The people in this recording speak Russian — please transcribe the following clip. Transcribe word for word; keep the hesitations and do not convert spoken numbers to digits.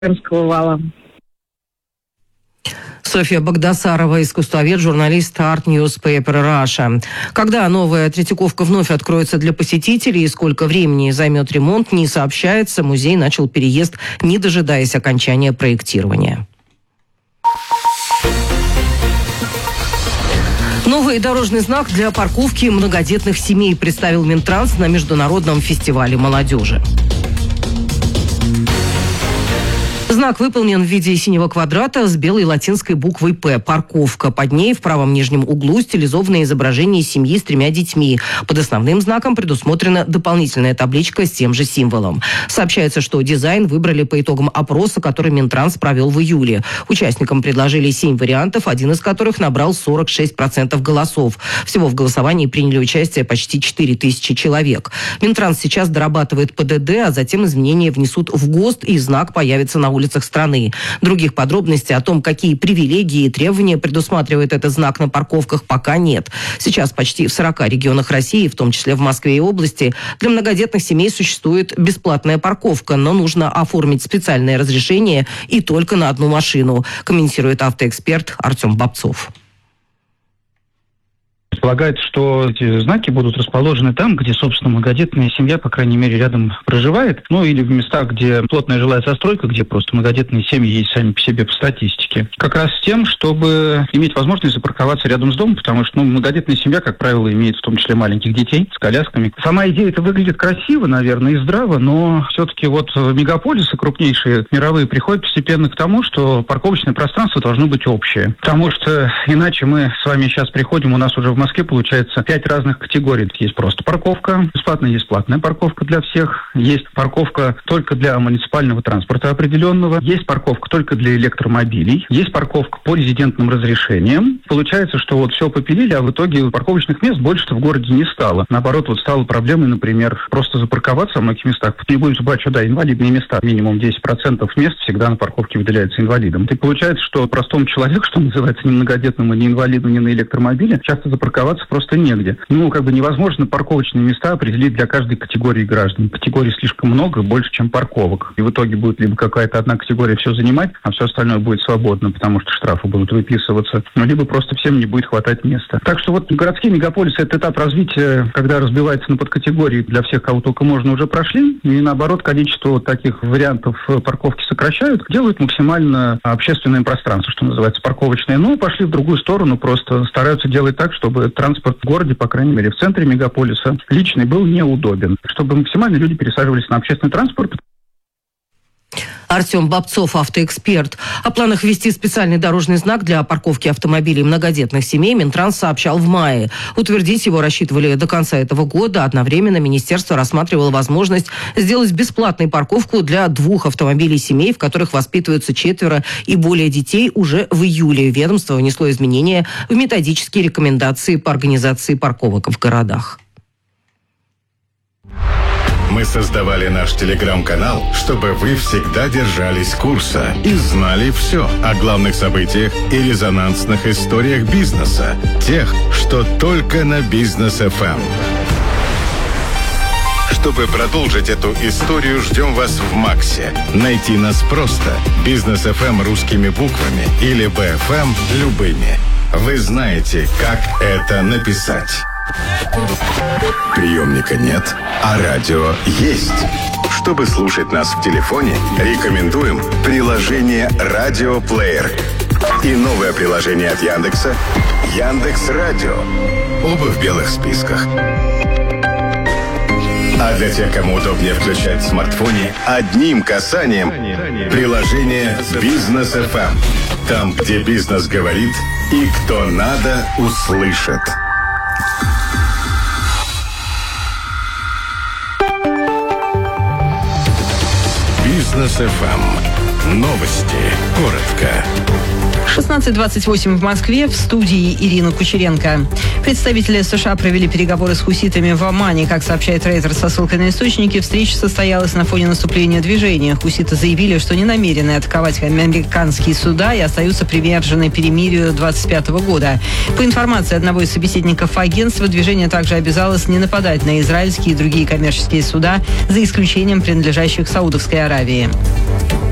Крымского вала. Софья Багдасарова, искусствовед, журналист Art Newspaper Russia. Когда новая Третьяковка вновь откроется для посетителей и сколько времени займет ремонт, не сообщается. Музей начал переезд, не дожидаясь окончания проектирования. Новый дорожный знак для парковки многодетных семей представил Минтранс на международном фестивале молодежи. Знак выполнен в виде синего квадрата с белой латинской буквой «П». Парковка. Под ней в правом нижнем углу стилизованное изображение семьи с тремя детьми. Под основным знаком предусмотрена дополнительная табличка с тем же символом. Сообщается, что дизайн выбрали по итогам опроса, который Минтранс провел в июле. Участникам предложили семь вариантов, один из которых набрал сорок шесть процентов голосов. Всего в голосовании приняли участие почти четыре тысячи человек. Минтранс сейчас дорабатывает ПДД, а затем изменения внесут в ГОСТ, и знак появится на улице страны. Других подробностей о том, какие привилегии и требования предусматривает этот знак на парковках, пока нет. Сейчас почти в сорока регионах России, в том числе в Москве и области, для многодетных семей существует бесплатная парковка, но нужно оформить специальное разрешение и только на одну машину, комментирует автоэксперт Артем Бобцов. Предполагается, что эти знаки будут расположены там, где, собственно, многодетная семья, по крайней мере, рядом проживает, ну или в местах, где плотная жилая застройка, где просто многодетные семьи есть сами по себе по статистике. Как раз с тем, чтобы иметь возможность запарковаться рядом с домом, потому что ну, многодетная семья, как правило, имеет в том числе маленьких детей с колясками. Сама идея это выглядит красиво, наверное, и здраво, но все-таки вот мегаполисы крупнейшие, мировые, приходят постепенно к тому, что парковочное пространство должно быть общее. Потому что иначе мы с вами сейчас приходим, у нас уже в Москве В Москве получается пять разных категорий. Есть просто парковка, бесплатная, есть платная парковка для всех, есть парковка только для муниципального транспорта определенного, есть парковка только для электромобилей, есть парковка по резидентным разрешениям. Получается, что вот все попилили, а в итоге парковочных мест больше-то в городе не стало. Наоборот, вот стало проблемой, например, просто запарковаться в многих местах. Не будем забывать, что да, инвалидные места, минимум десять процентов мест всегда на парковке выделяется инвалидам. И получается, что простому человеку, что называется, ни многодетному, ни инвалиду, ни на электромобиле, часто запарковаться просто негде. Ну, как бы невозможно парковочные места определить для каждой категории граждан. Категорий слишком много, больше, чем парковок. И в итоге будет либо какая-то одна категория все занимать, а все остальное будет свободно, потому что штрафы будут выписываться, ну, либо просто всем не будет хватать места. Так что вот городские мегаполисы — это этап развития, когда разбивается на подкатегории для всех, кого только можно, уже прошли. И наоборот, количество вот таких вариантов парковки сокращают, делают максимально общественное пространство, что называется, парковочное. Но пошли в другую сторону, просто стараются делать так, чтобы транспорт в городе, по крайней мере, в центре мегаполиса, личный был неудобен, чтобы максимально люди пересаживались на общественный транспорт. Артем Бобцов, автоэксперт. О планах ввести специальный дорожный знак для парковки автомобилей многодетных семей Минтранс сообщал в мае. Утвердить его рассчитывали до конца этого года. Одновременно министерство рассматривало возможность сделать бесплатную парковку для двух автомобилей семей, в которых воспитываются четверо и более детей, уже в июле. Ведомство внесло изменения в методические рекомендации по организации парковок в городах. Мы создавали наш телеграм-канал, чтобы вы всегда держались курса и знали все о главных событиях и резонансных историях бизнеса. Тех, что только на Бизнес эф эм. Чтобы продолжить эту историю, ждем вас в Максе. Найти нас просто. Бизнес эф эм русскими буквами или би эф эм любыми. Вы знаете, как это написать. Приемника нет, а радио есть. Чтобы слушать нас в телефоне, рекомендуем приложение «Радиоплеер» и новое приложение от Яндекса «Яндекс.Радио». Оба в белых списках. А для тех, кому удобнее включать в смартфоне, одним касанием приложение «Бизнес эф эм». Там, где бизнес говорит и кто надо, услышит. Бизнес эф эм. Новости. Коротко. шестнадцать двадцать восемь в Москве. В студии Ирина Кучеренко. Представители США провели переговоры с хуситами в Омане. Как сообщает Рейтер со ссылкой на источники, встреча состоялась на фоне наступления движения. Хуситы заявили, что не намерены атаковать американские суда и остаются привержены перемирию двадцать пятого года. По информации одного из собеседников агентства, движение также обязалось не нападать на израильские и другие коммерческие суда, за исключением принадлежащих Саудовской Аравии.